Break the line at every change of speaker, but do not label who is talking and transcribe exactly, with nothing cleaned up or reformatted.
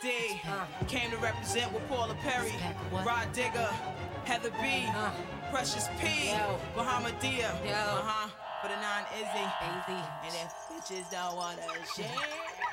D. Uh, Came to represent with Paula Perry, Rod Digger, Heather B, uh, Precious P, Bahamadia, uh huh, for the non Izzy, and if bitches don't wanna share.